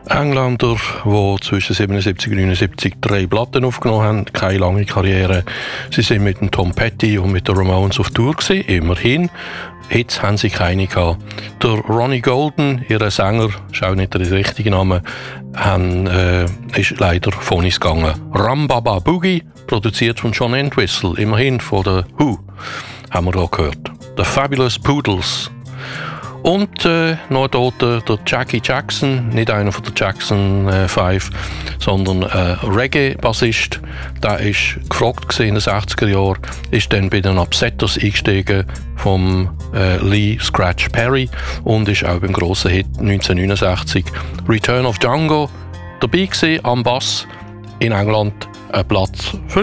Engländer, die zwischen 77 und 79 3 Platten aufgenommen haben, keine lange Karriere. Sie sind mit dem Tom Petty und mit den Ramones auf Tour gewesen, immerhin. Hits haben sie keine gehabt. Der Ronnie Golden, ihr Sänger, ist auch nicht der richtige Name, ist leider von uns gegangen. Rambaba Boogie, produziert von John Entwistle, immerhin von der Who, haben wir da gehört. The Fabulous Poodles. Und noch dort der Jackie Jackson, nicht einer von der Jackson 5, sondern ein Reggae-Bassist. Der war gefragt in den 60er Jahren, ist dann bei den Upsetters eingestiegen vom Lee Scratch Perry und ist auch beim grossen Hit 1969 Return of Django dabei gewesen, am Bass in England, ein Platz für